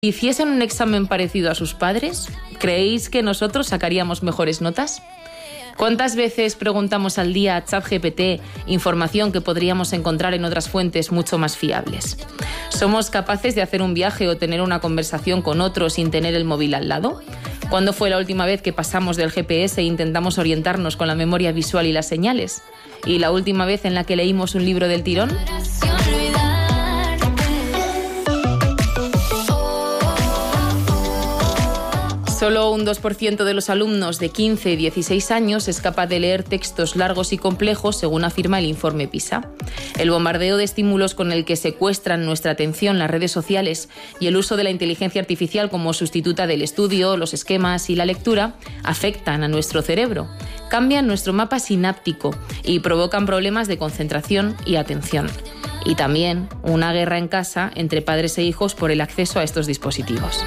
hiciesen un examen parecido a sus padres, ¿creéis que nosotros sacaríamos mejores notas? ¿Cuántas veces preguntamos al día a ChatGPT información que podríamos encontrar en otras fuentes mucho más fiables? ¿Somos capaces de hacer un viaje o tener una conversación con otro sin tener el móvil al lado? ¿Cuándo fue la última vez que pasamos del GPS e intentamos orientarnos con la memoria visual y las señales? ¿Y la última vez en la que leímos un libro del tirón? Solo un 2% de los alumnos de 15 y 16 años es capaz de leer textos largos y complejos, según afirma el informe PISA. El bombardeo de estímulos con el que secuestran nuestra atención las redes sociales y el uso de la inteligencia artificial como sustituta del estudio, los esquemas y la lectura afectan a nuestro cerebro, cambian nuestro mapa sináptico y provocan problemas de concentración y atención. Y también una guerra en casa entre padres e hijos por el acceso a estos dispositivos.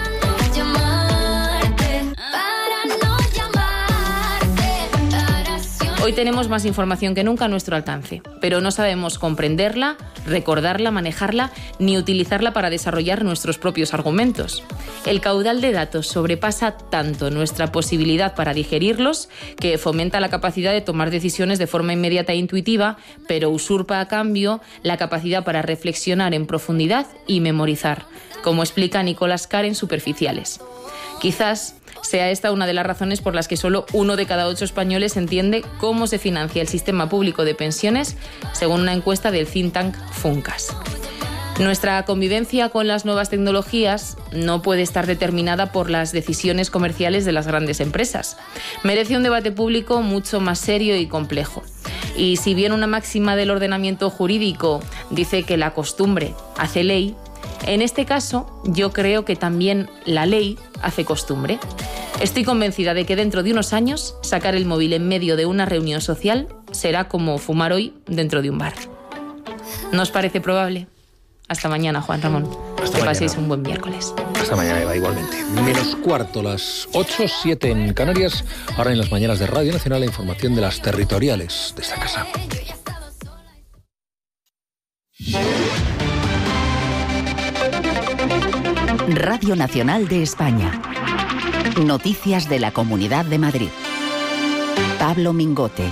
Hoy tenemos más información que nunca a nuestro alcance, pero no sabemos comprenderla, recordarla, manejarla, ni utilizarla para desarrollar nuestros propios argumentos. El caudal de datos sobrepasa tanto nuestra posibilidad para digerirlos, que fomenta la capacidad de tomar decisiones de forma inmediata e intuitiva, pero usurpa a cambio la capacidad para reflexionar en profundidad y memorizar, como explica Nicolás Carr en Superficiales. Quizás sea esta una de las razones por las que solo 1 de cada 8 españoles entiende cómo se financia el sistema público de pensiones, según una encuesta del think tank Funcas. Nuestra convivencia con las nuevas tecnologías no puede estar determinada por las decisiones comerciales de las grandes empresas. Merece un debate público mucho más serio y complejo. Y si bien una máxima del ordenamiento jurídico dice que la costumbre hace ley, en este caso, yo creo que también la ley hace costumbre. Estoy convencida de que dentro de unos años, sacar el móvil en medio de una reunión social será como fumar hoy dentro de un bar. ¿No os parece probable? Hasta mañana, Juan Ramón. Que paséis un buen miércoles. Hasta mañana, Eva, igualmente. Menos cuarto, las 8:07 en Canarias. Ahora en las mañanas de Radio Nacional, la información de las territoriales de esta casa. Radio Nacional de España. Noticias de la Comunidad de Madrid. Pablo Mingote.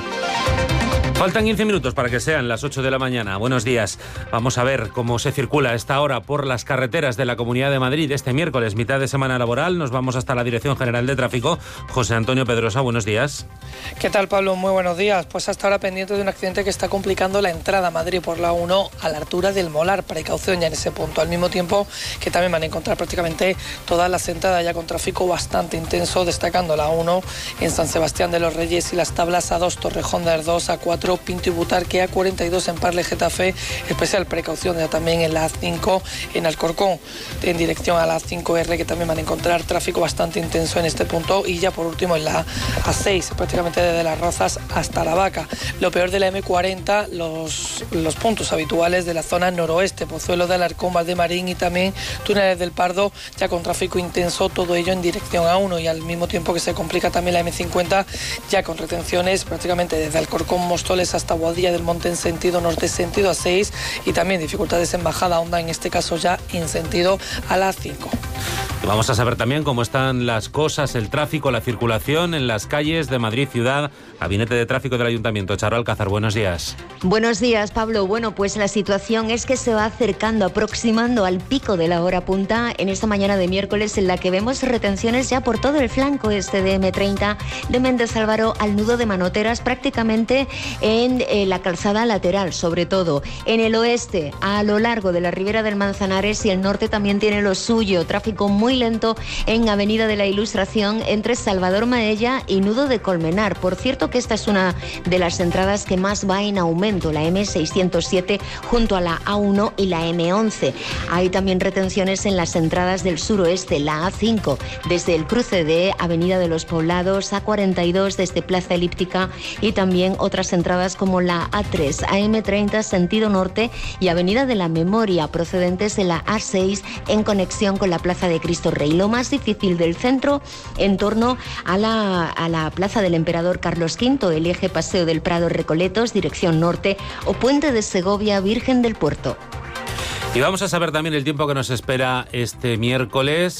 Faltan 15 minutos para que sean las 8 de la mañana. Buenos días. Vamos a ver cómo se circula a esta hora por las carreteras de la Comunidad de Madrid. Este miércoles, mitad de semana laboral, nos vamos hasta la Dirección General de Tráfico. José Antonio Pedrosa, buenos días. ¿Qué tal, Pablo? Muy buenos días. Pues hasta ahora pendiente de un accidente que está complicando la entrada a Madrid por la 1 a la altura del Molar. Precaución ya en ese punto. Al mismo tiempo que también van a encontrar prácticamente todas las entradas ya con tráfico bastante intenso, destacando la 1 en San Sebastián de los Reyes y las Tablas, A2 Torrejón de Ardoz, A4 Pinto y Butarque, A42 en Parle Getafe. Especial precaución ya también en la A5 en Alcorcón, en dirección a la A5R, que también van a encontrar tráfico bastante intenso en este punto. Y ya por último en la A6, prácticamente desde Las Rozas hasta La Vaca. Lo peor de la M40, los puntos habituales de la zona noroeste, Pozuelo de Alarcón, Valdemarín y también Túneles del Pardo, ya con tráfico intenso, todo ello en dirección a 1, y al mismo tiempo que se complica también la M50, ya con retenciones prácticamente desde Alcorcón, Móstoles hasta Boadilla del Monte en sentido norte, sentido A6, y también dificultades en bajada Honda, en este caso ya en sentido a la A5. Y vamos a saber también cómo están las cosas, el tráfico, la circulación en las calles de Madrid ciudad. Gabinete de Tráfico del Ayuntamiento. Charo Alcázar, buenos días. Buenos días, Pablo. Bueno, pues la situación es que se va acercando, aproximando al pico de la hora punta en esta mañana de miércoles, en la que vemos retenciones ya por todo el flanco este de M30, de Méndez Álvaro al nudo de Manoteras, prácticamente en la calzada lateral, sobre todo. En el oeste, a lo largo de la ribera del Manzanares, y el norte también tiene lo suyo. Tráfico muy lento en Avenida de la Ilustración entre Salvador Maella y Nudo de Colmenar. Por cierto que esta es una de las entradas que más va en aumento, la M607 junto a la A1 y la M11. Hay también retenciones en las entradas del suroeste, la A5 desde el cruce de Avenida de los Poblados, A42 desde Plaza Elíptica, y también otras entradas como la A3, AM30 sentido norte y Avenida de la Memoria procedentes de la A6 en conexión con la Plaza de Cristo Rey. Lo más difícil del centro en torno a la Plaza del Emperador Carlos V, el eje Paseo del Prado Recoletos, dirección norte, o Puente de Segovia Virgen del Puerto. Y vamos a saber también el tiempo que nos espera este miércoles.